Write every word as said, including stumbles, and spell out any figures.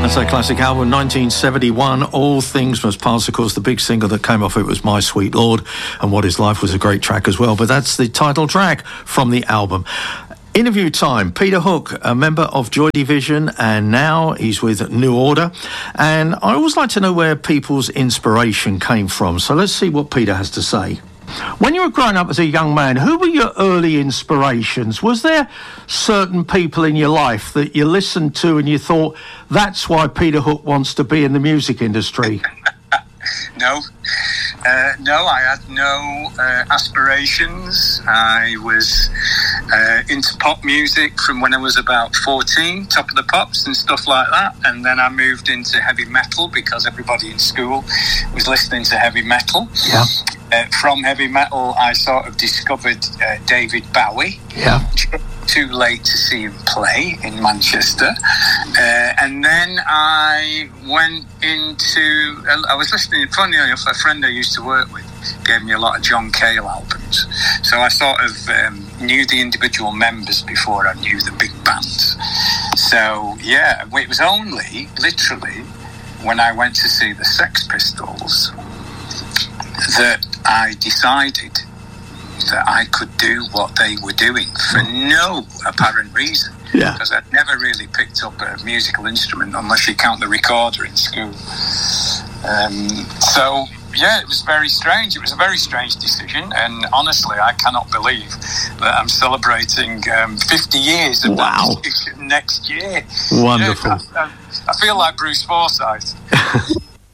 That's a classic album, nineteen seventy-one. All Things Must Pass. Of course, the big single that came off it was My Sweet Lord, and What Is Life was a great track as well. But that's the title track from the album. Interview time. Peter Hook, a member of Joy Division, and now he's with New Order. And I always like to know where people's inspiration came from. So let's see what Peter has to say. When you were growing up as a young man, who were your early inspirations? Was there certain people in your life that you listened to and you thought, that's why Peter Hook wants to be in the music industry? No. Uh, no, I had no uh, aspirations. I was uh, into pop music from when I was about fourteen, Top of the Pops and stuff like that. And then I moved into heavy metal because everybody in school was listening to heavy metal. Yeah. Uh, from heavy metal, I sort of discovered uh, David Bowie. Yeah. Too late to see him play in Manchester. Uh, and then I went into... I was listening... Funny enough, a friend I used to work with gave me a lot of John Cale albums. So I sort of um, knew the individual members before I knew the big bands. So, yeah, it was only, literally, when I went to see the Sex Pistols that I decided that I could do what they were doing for no apparent reason. Yeah. Because I'd never really picked up a musical instrument unless you count the recorder in school. Um, so, yeah, it was very strange. It was a very strange decision, and honestly, I cannot believe that I'm celebrating um, fifty years of wow. that decision next year. Wonderful. Yeah, I, I feel like Bruce Forsyth.